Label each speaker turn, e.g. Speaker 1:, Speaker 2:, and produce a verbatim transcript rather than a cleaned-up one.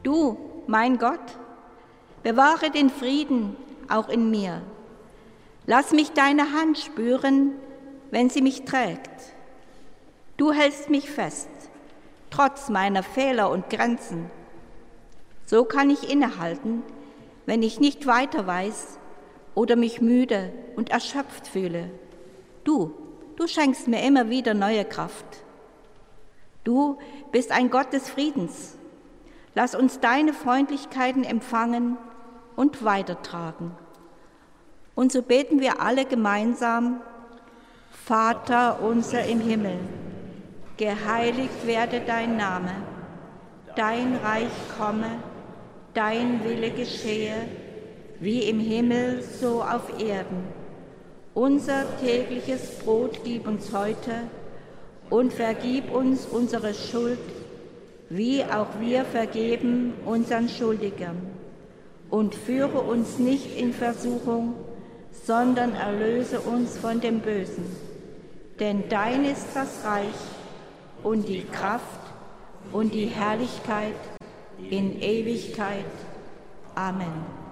Speaker 1: Du, mein Gott, bewahre den Frieden auch in mir. Lass mich deine Hand spüren, wenn sie mich trägt. Du hältst mich fest, trotz meiner Fehler und Grenzen. So kann ich innehalten, wenn ich nicht weiter weiß oder mich müde und erschöpft fühle. Du, du schenkst mir immer wieder neue Kraft. Du bist ein Gott des Friedens. Lass uns deine Freundlichkeiten empfangen und weitertragen. Und so beten wir alle gemeinsam: Vater unser im Himmel, geheiligt werde dein Name, dein Reich komme, dein Wille geschehe, wie im Himmel so auf Erden. Unser tägliches Brot gib uns heute und vergib uns unsere Schuld, wie auch wir vergeben unseren Schuldigern. Und führe uns nicht in Versuchung, sondern erlöse uns von dem Bösen. Denn dein ist das Reich und die Kraft und die Herrlichkeit in Ewigkeit. Amen.